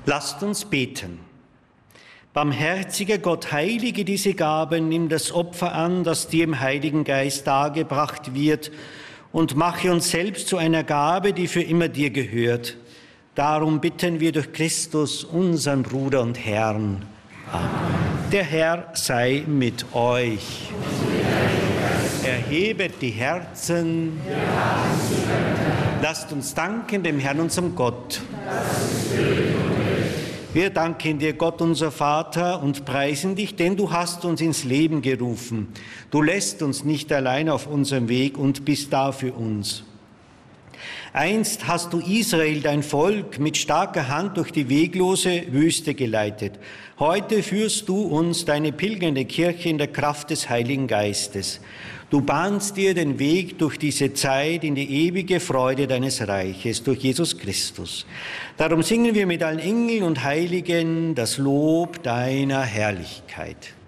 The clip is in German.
Lasst uns beten. Barmherziger Gott, heilige diese Gaben, nimm das Opfer an, das dir im Heiligen Geist dargebracht wird, und mache uns selbst zu einer Gabe, die für immer dir gehört. Darum bitten wir durch Christus, unseren Bruder und Herrn. Amen. Der Herr sei mit euch. Erhebet die Herzen. Lasst uns danken dem Herrn, unserem Gott. Wir danken dir, Gott, unser Vater, und preisen dich, denn du hast uns ins Leben gerufen. Du lässt uns nicht allein auf unserem Weg und bist da für uns. Einst hast du Israel, dein Volk, mit starker Hand durch die weglose Wüste geleitet. Heute führst du uns, deine pilgernde Kirche, in der Kraft des Heiligen Geistes. Du bahnst dir den Weg durch diese Zeit in die ewige Freude deines Reiches, durch Jesus Christus. Darum singen wir mit allen Engeln und Heiligen das Lob deiner Herrlichkeit.